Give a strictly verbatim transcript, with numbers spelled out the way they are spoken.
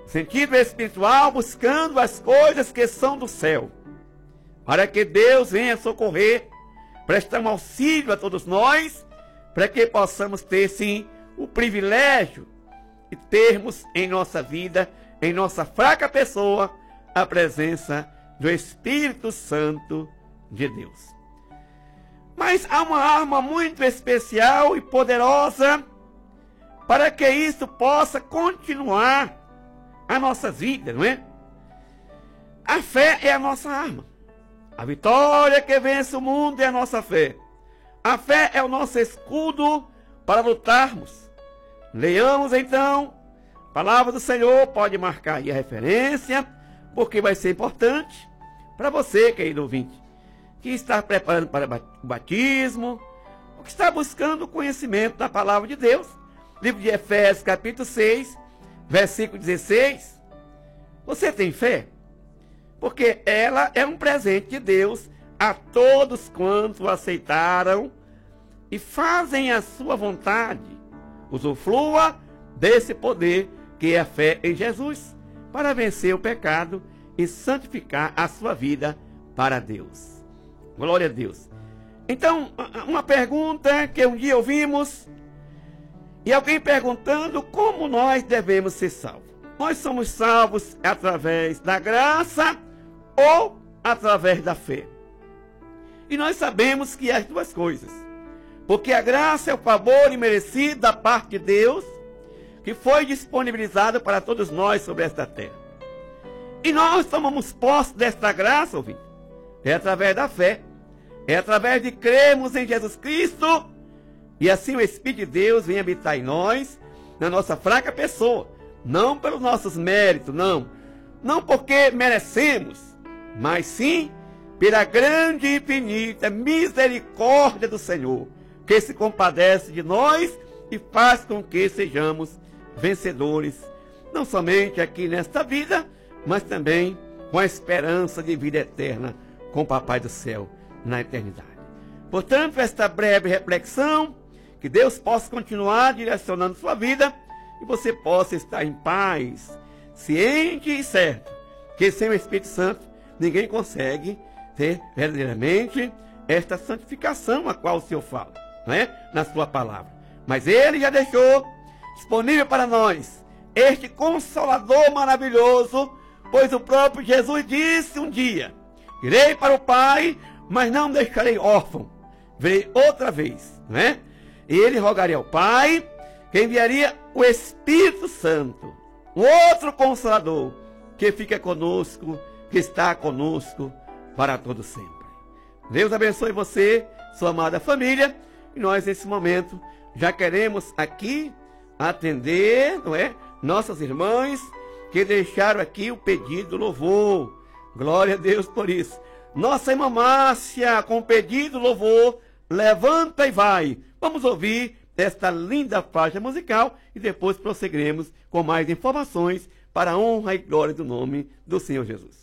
sentido espiritual, buscando as coisas que são do céu, para que Deus venha socorrer, prestar um auxílio a todos nós, para que possamos ter, sim, o privilégio de termos em nossa vida, em nossa fraca pessoa, a presença do Espírito Santo de Deus. Mas há uma arma muito especial e poderosa para que isso possa continuar a nossa vida, não é? A fé é a nossa arma. A vitória que vence o mundo é a nossa fé. A fé é o nosso escudo para lutarmos. Leiamos então a palavra do Senhor, pode marcar aí a referência, porque vai ser importante para você, querido ouvinte, que está preparando para o batismo, ou que está buscando o conhecimento da palavra de Deus. Livro de Efésios, capítulo seis, versículo dezesseis. Você tem fé? Porque ela é um presente de Deus a todos quantos o aceitaram e fazem a sua vontade. Usufrua desse poder que é a fé em Jesus, para vencer o pecado e santificar a sua vida para Deus. Glória a Deus. Então, uma pergunta que um dia ouvimos, e alguém perguntando como nós devemos ser salvos. Nós somos salvos através da graça ou através da fé? E nós sabemos que é as duas coisas. Porque a graça é o favor imerecido da parte de Deus, que foi disponibilizado para todos nós sobre esta terra. E nós tomamos posse desta graça, ouvinte, é através da fé. É através de crermos em Jesus Cristo, e assim o Espírito de Deus vem habitar em nós, na nossa fraca pessoa, não pelos nossos méritos, não, não porque merecemos, mas sim pela grande e infinita misericórdia do Senhor, que se compadece de nós e faz com que sejamos vencedores, não somente aqui nesta vida, mas também com a esperança de vida eterna com o Papai do céu na eternidade. Portanto, esta breve reflexão, que Deus possa continuar direcionando sua vida e você possa estar em paz, ciente e certo que sem o Espírito Santo ninguém consegue ter verdadeiramente esta santificação a qual o Senhor fala, não é? Na sua palavra. Mas Ele já deixou disponível para nós este Consolador maravilhoso, pois o próprio Jesus disse um dia: irei para o Pai, mas não deixarei órfão, virei outra vez, não é? E Ele rogaria ao Pai, que enviaria o Espírito Santo, um outro Consolador, que fica conosco, que está conosco para todo sempre. Deus abençoe você, sua amada família, e nós nesse momento já queremos aqui atender, não é? Nossas irmãs que deixaram aqui o pedido do louvor. Glória a Deus por isso. Nossa irmã Márcia, com o pedido do louvor, levanta e vai. Vamos ouvir esta linda faixa musical e depois prosseguiremos com mais informações para a honra e glória do nome do Senhor Jesus.